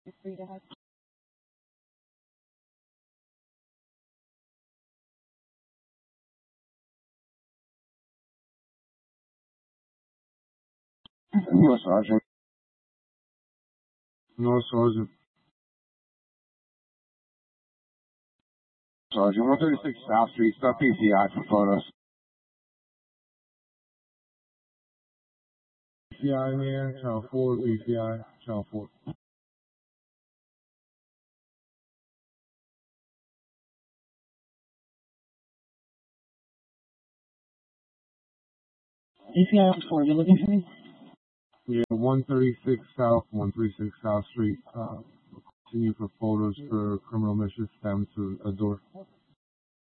Free to have No, Sergeant. No, Sergeant. Sergeant, 136 South Street, stop PCI for photos. PCI here, Channel 4, PCI, Channel 4. ACI on 4, you looking for me? Yeah, 136 South Street. Continue for photos for criminal mischief, down to a door.